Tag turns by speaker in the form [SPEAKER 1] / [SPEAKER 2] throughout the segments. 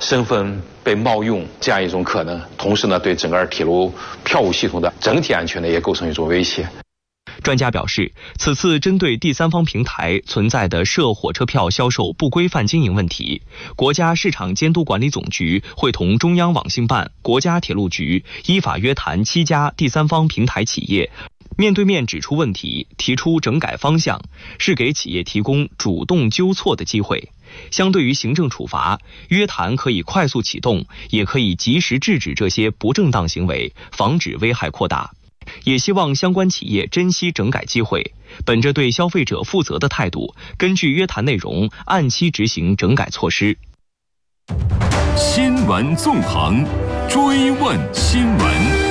[SPEAKER 1] 身份被冒用这样一种可能，同时呢，对整个铁路票务系统的整体安全呢也构成一种威胁。
[SPEAKER 2] 专家表示，此次针对第三方平台存在的涉火车票销售不规范经营问题，国家市场监督管理总局会同中央网信办、国家铁路局依法约谈7家第三方平台企业，面对面指出问题，提出整改方向，是给企业提供主动纠错的机会。相对于行政处罚，约谈可以快速启动，也可以及时制止这些不正当行为，防止危害扩大。也希望相关企业珍惜整改机会，本着对消费者负责的态度，根据约谈内容按期执行整改措施。
[SPEAKER 3] 新闻纵横，追问新闻。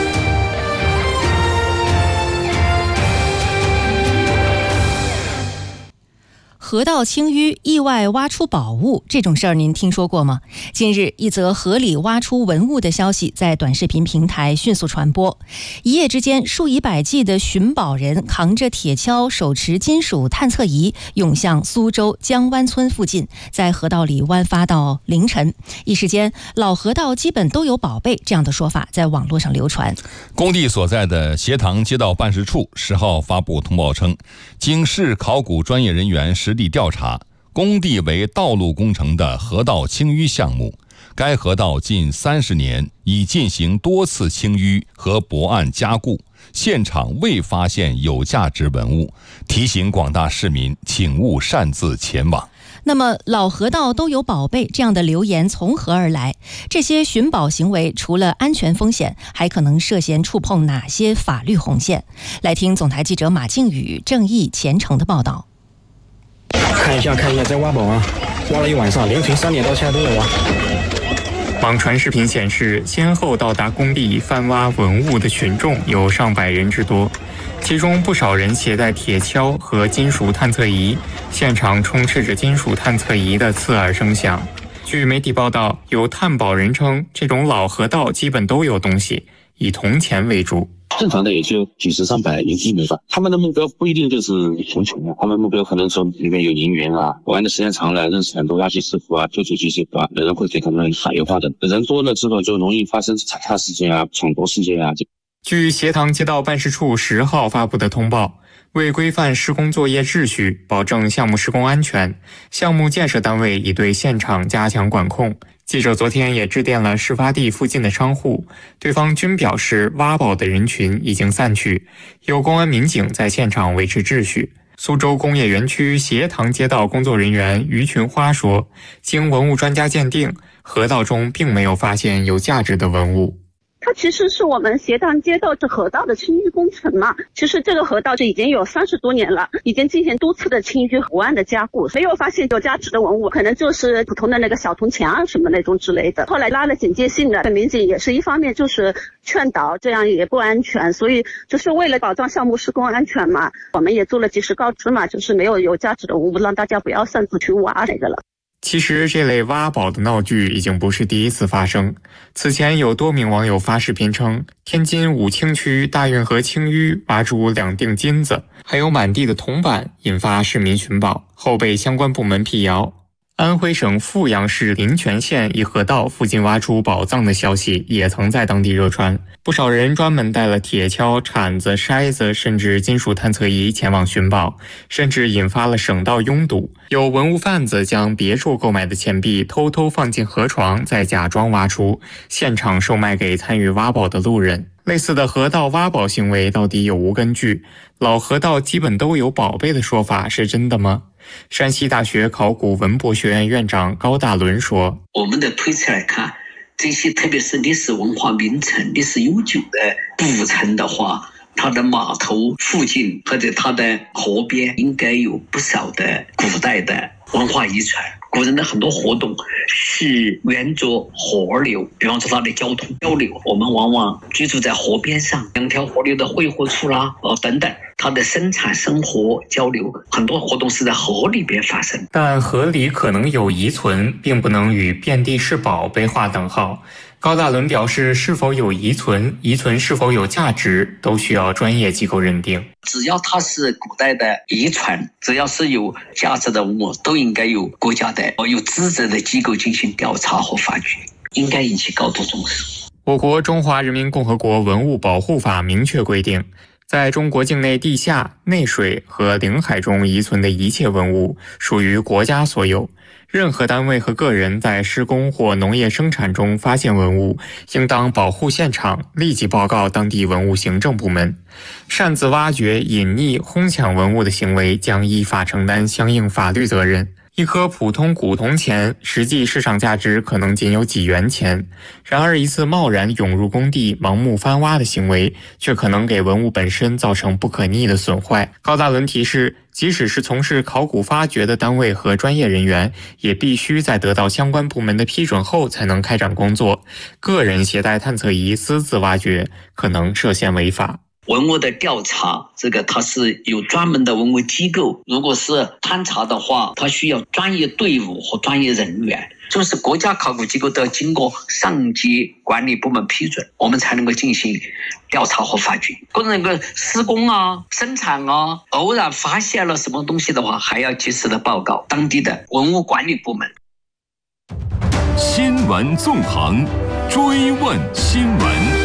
[SPEAKER 4] 河道清淤意外挖出宝物，这种事儿您听说过吗？近日，一则河里挖出文物的消息在短视频平台迅速传播。一夜之间，数以百计的寻宝人扛着铁锹，手持金属探测仪，涌向苏州江湾村附近，在河道里挖发到凌晨。一时间，老河道基本都有宝贝这样的说法在网络上流传。
[SPEAKER 5] 工地所在的协塘街道办事处10号发布通报称，经市考古专业人员实地调查，工地为道路工程的河道清淤项目，该河道近30年已进行多次清淤和驳岸加固，现场未发现有价值文物，提醒广大市民请勿擅自前往。
[SPEAKER 4] 那么老河道都有宝贝这样的流言从何而来？这些寻宝行为除了安全风险，还可能涉嫌触碰哪些法律红线？来听总台记者马靖宇正义虔诚的报道。
[SPEAKER 6] 看一下，在挖宝啊！挖了一晚上，凌晨3点到现在都在挖。
[SPEAKER 7] 网传视频显示，先后到达工地翻挖文物的群众有上百人之多，其中不少人携带铁锹和金属探测仪，现场充斥着金属探测仪的刺耳声响。据媒体报道，有探宝人称，这种老河道基本都有东西，以铜钱为主。
[SPEAKER 8] 正常的也就几十上百人民币吧，他们的目标不一定就是穷穷啊，他们目标可能说里面有银元啊，玩的时间长了，认识很多垃圾师傅啊、旧主机师傅啊，有人会给他们打电话的，人多了之后就容易发生踩踏事件啊、抢夺事件啊。
[SPEAKER 7] 据协塘街道办事处10号发布的通报，为规范施工作业秩序，保证项目施工安全，项目建设单位已对现场加强管控。记者昨天也致电了事发地附近的商户，对方均表示挖宝的人群已经散去，有公安民警在现场维持秩序。苏州工业园区协塘街道工作人员于群花说，经文物专家鉴定，河道中并没有发现有价值的文物。
[SPEAKER 9] 它其实是我们协塘街道这河道的清淤工程嘛。其实这个河道已经有30多年了，已经进行多次的清淤、驳岸的加固，没有发现有价值的文物，可能就是普通的那个小铜钱啊什么那种之类的。后来拉了警戒性的民警也是一方面就是劝导，这样也不安全，所以就是为了保障项目施工安全嘛，我们也做了及时告知嘛，就是没有价值的文物，让大家不要擅自去挖那个了。
[SPEAKER 7] 其实这类挖宝的闹剧已经不是第一次发生。此前有多名网友发视频称，天津武清区大运河清淤挖出2锭金子，还有满地的铜板，引发市民寻宝，后被相关部门辟谣。安徽省阜阳市临泉县一河道附近挖出宝藏的消息也曾在当地热传，不少人专门带了铁锹、铲子、筛子，甚至金属探测仪前往寻宝，甚至引发了省道拥堵。有文物贩子将别处购买的钱币偷偷放进河床，再假装挖出，现场售卖给参与挖宝的路人。类似的河道挖宝行为到底有无根据？老河道基本都有宝贝的说法是真的吗？山西大学考古文博学院院长高大伦说，
[SPEAKER 10] 我们的推测来看，这些特别是历史文化名城、历史悠久的古城的话，它的码头附近或者它的河边应该有不少的古代的文化遗产。古人的很多活动是沿着河流，比方说它的交通交流，我们往往居住在河边上，2条河流的汇合处啦，等等， 它的生产、生活、交流，很多活动是在河里边发生。
[SPEAKER 7] 但河里可能有遗存，并不能与遍地是宝被划等号。高大伦表示，是否有遗存，遗存是否有价值，都需要专业机构认定。
[SPEAKER 10] 只要它是古代的遗传，只要是有价值的文物，都应该有国家的有资质的机构进行调查和发掘，应该引起高度重视。
[SPEAKER 7] 我国《中华人民共和国文物保护法》明确规定，在中国境内地下、内水和领海中遗存的一切文物属于国家所有。任何单位和个人在施工或农业生产中发现文物，应当保护现场，立即报告当地文物行政部门。擅自挖掘、隐匿、哄抢文物的行为将依法承担相应法律责任。一颗普通古铜钱，实际市场价值可能仅有几元钱，然而一次贸然涌入工地、盲目翻挖的行为，却可能给文物本身造成不可逆的损坏。高大伦提示，即使是从事考古发掘的单位和专业人员，也必须在得到相关部门的批准后才能开展工作。个人携带探测仪私自挖掘，可能涉嫌违法。
[SPEAKER 10] 文物的调查，这个它是有专门的文物机构，如果是勘查的话，它需要专业队伍和专业人员，就是国家考古机构都要经过上级管理部门批准，我们才能够进行调查和发掘。或者那个施工啊、生产啊，偶然发现了什么东西的话，还要及时的报告当地的文物管理部门。
[SPEAKER 3] 新闻纵横，追问新闻。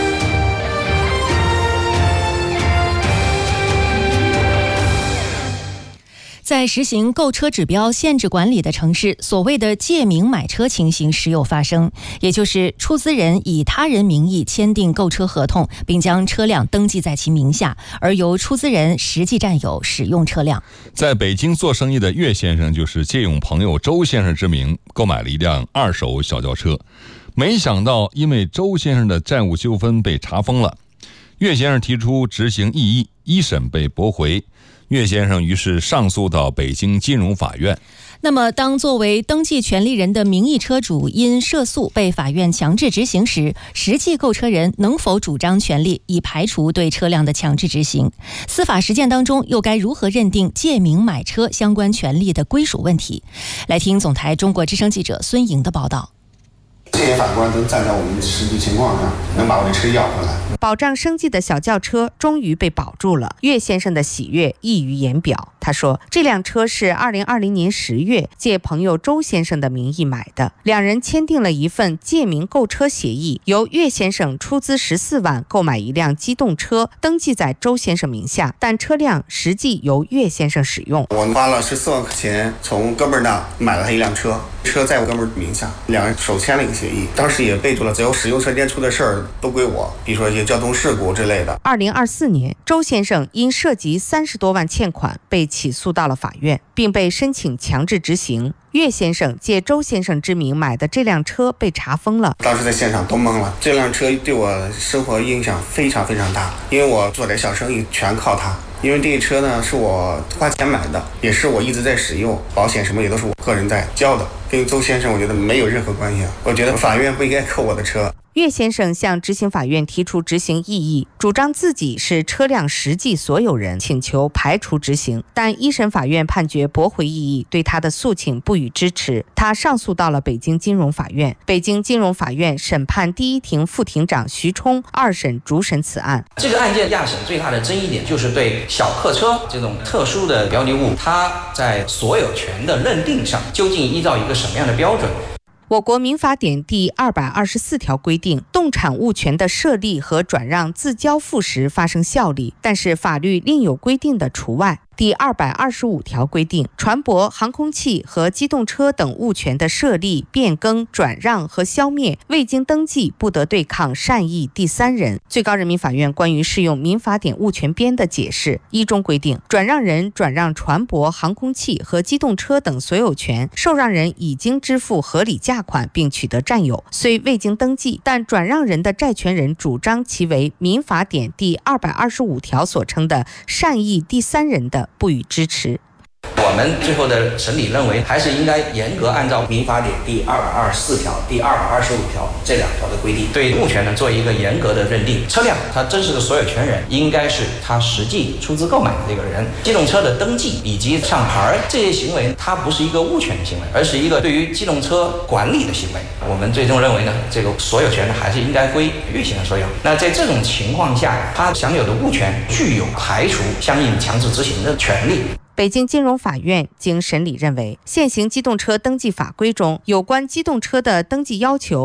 [SPEAKER 4] 在实行购车指标限制管理的城市，所谓的借名买车情形时有发生，也就是出资人以他人名义签订购车合同，并将车辆登记在其名下，而由出资人实际占有使用车辆。
[SPEAKER 5] 在北京做生意的岳先生就是借用朋友周先生之名购买了一辆二手小轿车，没想到因为周先生的债务纠纷被查封了，岳先生提出执行异议，一审被驳回。岳先生于是上诉到北京金融法院。
[SPEAKER 4] 那么当作为登记权利人的名义车主因涉诉被法院强制执行时，实际购车人能否主张权利以排除对车辆的强制执行？司法实践当中又该如何认定借名买车相关权利的归属问题？来听总台中国之声记者孙莹的报道。
[SPEAKER 11] 这些法官都站在我们实际情况上，能把我的车要回来。
[SPEAKER 12] 保障生计的小轿车终于被保住了，岳先生的喜悦溢于言表。他说，这辆车是2020年10月借朋友周先生的名义买的，两人签订了一份借名购车协议，由岳先生出资14万购买一辆机动车，登记在周先生名下，但车辆实际由岳先生使用。
[SPEAKER 11] 我花了14万块钱从哥们儿那买了他一辆车，车在我哥们儿名下，两人手签了一个协议，当时也备注了只要使用车间出的事儿都归我，比如说一些交通事故之类的。
[SPEAKER 12] 2024年，周先生因涉及30多万欠款被起诉到了法院，并被申请强制执行。岳先生借周先生之名买的这辆车被查封了。
[SPEAKER 11] 当时在现场都懵了，这辆车对我生活影响非常非常大，因为我做点小生意全靠它。因为这个车呢是我花钱买的，也是我一直在使用，保险什么也都是我个人在交的，跟周先生我觉得没有任何关系。我觉得法院不应该扣我的车。
[SPEAKER 12] 岳先生向执行法院提出执行异议，主张自己是车辆实际所有人，请求排除执行，但一审法院判决驳回异议，对他的诉请不予支持。他上诉到了北京金融法院，北京金融法院审判第一庭副庭长徐冲二审主审此案。
[SPEAKER 13] 这个案件亚审最大的争议点就是对小客车这种特殊的标的物，它在所有权的认定上究竟依照一个什么样的标准？
[SPEAKER 12] 我国民法典第224条规定，动产物权的设立和转让自交付时发生效力，但是法律另有规定的除外。第225条规定，船舶、航空器和机动车等物权的设立、变更、转让和消灭，未经登记，不得对抗善意第三人。最高人民法院关于适用民法典物权编的解释一中规定，转让人转让船舶、航空器和机动车等所有权，受让人已经支付合理价款并取得占有，虽未经登记，但转让人的债权人主张其为民法典第225条所称的善意第三人的，不予支持。
[SPEAKER 13] 我我们最后的审理认为，还是应该严格按照民法典第224条、第225条这2条的规定，对物权呢做一个严格的认定。车辆它真实的所有权人应该是他实际出资购买的这个人。机动车的登记以及上牌这些行为，它不是一个物权的行为，而是一个对于机动车管理的行为。我们最终认为呢，这个所有权呢还是应该归运行人所有。那在这种情况下，他享有的物权具有排除相应强制执行的权利。
[SPEAKER 12] 北京金融法院经审理认为，现行机动车登记法规中有关机动车的登记要求